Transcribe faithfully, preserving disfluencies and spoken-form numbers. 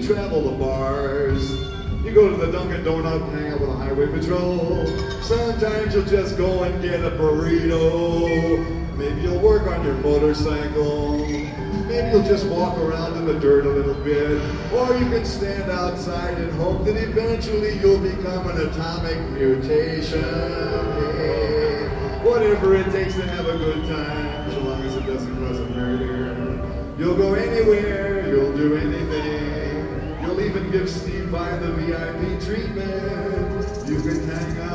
travel to bars. You go to the Dunkin' Donut and hang out with a highway patrol. Sometimes you'll just go and get a burrito. Maybe you'll work on your motorcycle. Maybe you'll just walk around in the dirt a little bit. Or you can stand outside and hope that eventually you'll become an atomic mutation. Hey, whatever it takes to have a good time, so long as it doesn't cause a murder. You'll go anywhere, you'll do anything. You'll even give Steve Vai the V I P treatment. You can hang out.